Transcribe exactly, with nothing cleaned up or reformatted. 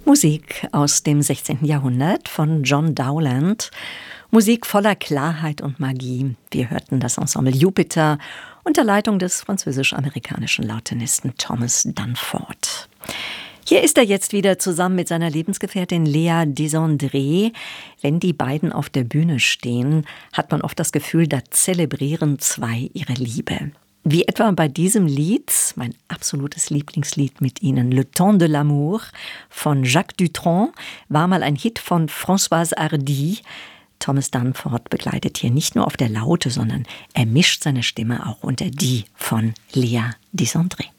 Musik aus dem sechzehnten. Jahrhundert von John Dowland. Musik voller Klarheit und Magie. Wir hörten das Ensemble Jupiter unter Leitung des französisch-amerikanischen Lautenisten Thomas Danforth. Hier ist er jetzt wieder zusammen mit seiner Lebensgefährtin Lea Desandré. Wenn die beiden auf der Bühne stehen, hat man oft das Gefühl, da zelebrieren zwei ihre Liebe. Wie etwa bei diesem Lied, mein absolutes Lieblingslied mit Ihnen, Le Temps de l'amour von Jacques Dutronc, war mal ein Hit von Françoise Hardy. Thomas Danforth begleitet hier nicht nur auf der Laute, sondern er mischt seine Stimme auch unter die von Lea Desandré.